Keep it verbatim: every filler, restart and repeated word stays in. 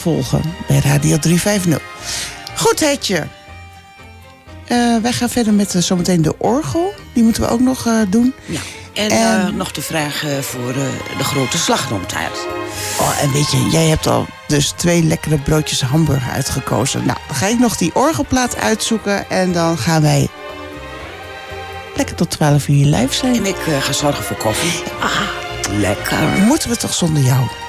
volgen bij Radio driehonderdvijftig. Goed, Hetje. Uh, wij gaan verder met uh, zometeen de orgel. Die moeten we ook nog uh, doen. Ja. En, en... Uh, nog de vraag uh, voor uh, de grote slagroomtaart. Oh, en weet je, jij hebt al dus twee lekkere broodjes hamburger uitgekozen. Nou, dan ga ik nog die orgelplaat uitzoeken. En dan gaan wij lekker tot twaalf uur live zijn. En ik uh, ga zorgen voor koffie. Ah, lekker. Moeten we toch zonder jou?